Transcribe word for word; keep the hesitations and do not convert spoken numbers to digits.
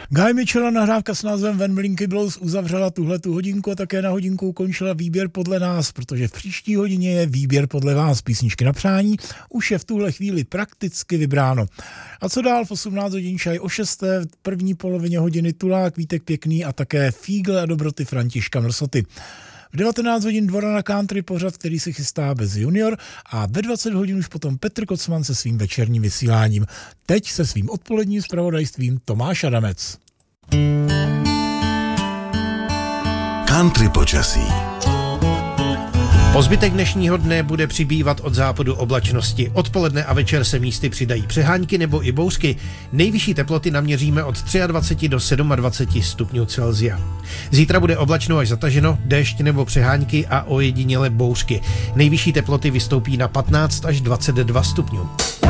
Guy Mitchell, nahrávka s názvem When Blinky Blows, uzavřela tuhletu hodinku a také na hodinku ukončila výběr podle nás, protože v příští hodině je výběr podle vás. Písničky na přání už je v tuhle chvíli prakticky vybráno. A co dál v osmnáct hodin čaj o šesté, v první polovině hodiny Tulák, Vítek Pěkný a také Fígle a dobroty Františka Mrsoty. V devatenáct hodin Dvora na country, pořad, který se chystá bez junior, a ve dvacet hodin už potom Petr Kocman se svým večerním vysíláním. Teď se svým odpoledním zpravodajstvím Tomáš Adamec. Country počasí. Po zbytek dnešního dne bude přibývat od západu oblačnosti. Odpoledne a večer se místy přidají přehánky nebo i bouřky. Nejvyšší teploty naměříme od dvacet tři do dvacet sedm stupňů Celsia. Zítra bude oblačno až zataženo, déšť nebo přehánky a ojediněle bouřky. Nejvyšší teploty vystoupí na patnáct až dvacet dva stupňů.